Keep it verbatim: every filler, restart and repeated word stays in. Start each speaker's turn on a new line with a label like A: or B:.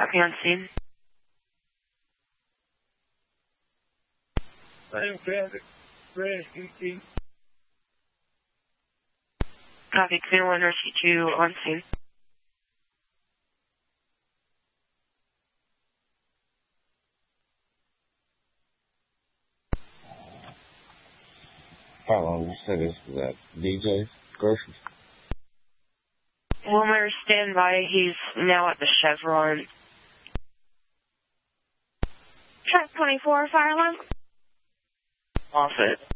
A: Copy on scene.
B: I'm traffic. Brandon fifteen.
A: Copy, Clear one, Rescue two on scene.
C: How long you said this was at D J's Groceries?
A: Wilmer, stand by. He's now at the Chevron.
D: Truck twenty-four, fire alarm.
A: Off it.